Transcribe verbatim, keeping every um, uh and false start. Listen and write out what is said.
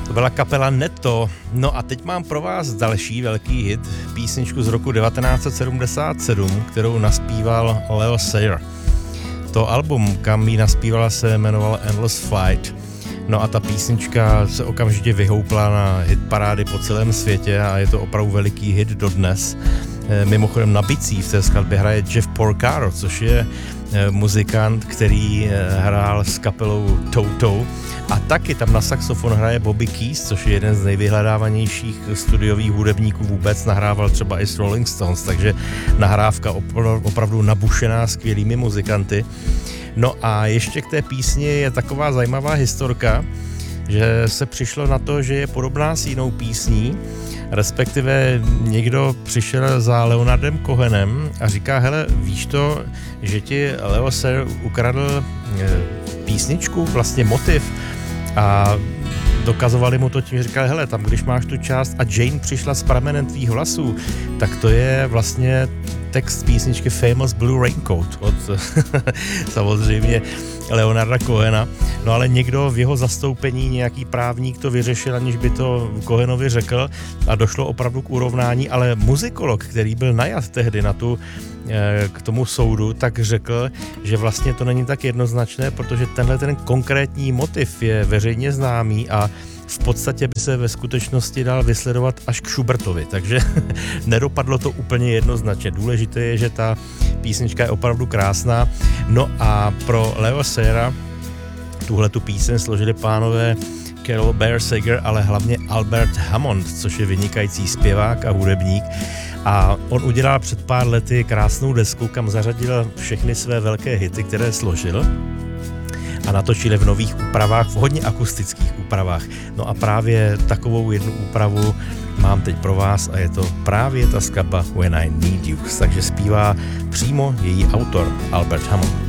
To byla kapela Netto. No a teď mám pro vás další velký hit, písničku z roku devatenáct set sedmdesát sedm, kterou naspíval Leo Sayer. To album, kam ji naspívala, se jmenoval Endless Flight. No a ta písnička se okamžitě vyhoupla na hitparády po celém světě a je to opravdu veliký hit dodnes. Mimochodem na bicí v té skladbě hraje Jeff Porcaro, což je muzikant, který hrál s kapelou Toto, a taky tam na saxofon hraje Bobby Keys, což je jeden z nejvyhledávanějších studiových hudebníků vůbec, nahrával třeba i s Rolling Stones, takže nahrávka opravdu nabušená skvělými muzikanty. No a ještě k té písni je taková zajímavá historka, že se přišlo na to, že je podobná s jinou písní, respektive někdo přišel za Leonardem Cohenem a říká, hele, víš to, že ti Leo Sayer ukradl písničku, vlastně motiv, a dokazovali mu to tím, že říkali, hele, tam když máš tu část a Jane přišla z pramenen tvých vlasů, tak to je vlastně text písničky Famous Blue Raincoat od samozřejmě Leonarda Cohena. No ale někdo v jeho zastoupení, nějaký právník to vyřešil, aniž by to Cohenovi řekl, a došlo opravdu k urovnání, ale muzikolog, který byl najat tehdy na tu, k tomu soudu, tak řekl, že vlastně to není tak jednoznačné, protože tenhle ten konkrétní motiv je veřejně známý a v podstatě by se ve skutečnosti dal vysledovat až k Schubertovi, takže nedopadlo to úplně jednoznačně. Důležité je, že ta písnička je opravdu krásná. No a pro Leo Sayera tuhle tu píseň složili pánové Carol Bear Sager, ale hlavně Albert Hammond, což je vynikající zpěvák a hudebník. A on udělal před pár lety krásnou desku, kam zařadil všechny své velké hity, které složil, a natočili v nových úpravách, v hodně akustických úpravách. No a právě takovou jednu úpravu mám teď pro vás a je to právě ta skladba When I Need You. Takže zpívá přímo její autor Albert Hammond.